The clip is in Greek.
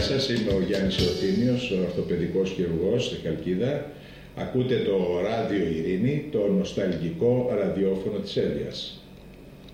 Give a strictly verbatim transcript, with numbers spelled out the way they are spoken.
σας, είμαι ο Γιάννης Εωτήμιος, ο ορθοπαιδικός χειρουργός στη Χαλκίδα. Ακούτε το Ράδιο Ειρήνη, το νοσταλγικό ραδιόφωνο της Ένδειας.